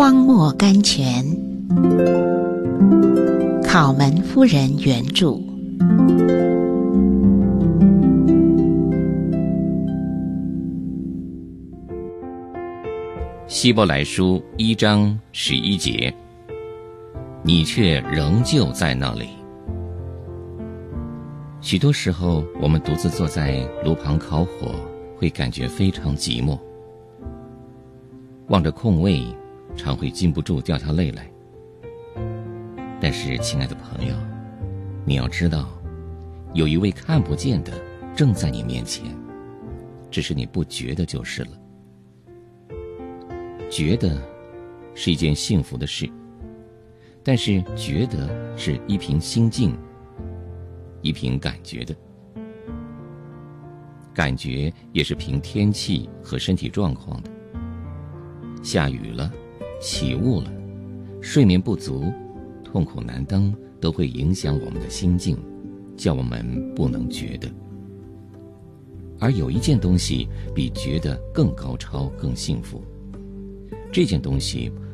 荒漠甘泉，考门夫人原著。 希伯来书1章11节，你却仍旧在那里。许多时候，我们独自坐在炉旁烤火，会感觉非常寂寞。望着空位，常会禁不住掉下泪来。但是，亲爱的朋友，你要知道，有一位看不见的正在你面前，只是你不觉得就是了。觉得是一件幸福的事，但是觉得是一凭心境，一凭感觉的。感觉也是凭天气和身体状况的。下雨了，起雾了，睡眠不足，痛苦难当，都会影响我们的心境，叫我们不能觉得。而有一件东西比觉得更高超、更幸福，这件东西